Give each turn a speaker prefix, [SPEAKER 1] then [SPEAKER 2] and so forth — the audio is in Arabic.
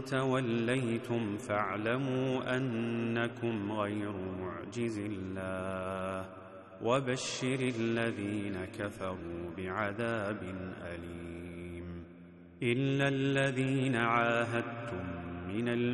[SPEAKER 1] توليتم فاعلموا أنكم غير معجز الله وبشر الذين كفروا بعذاب أليم إلا الذين عاهدتم من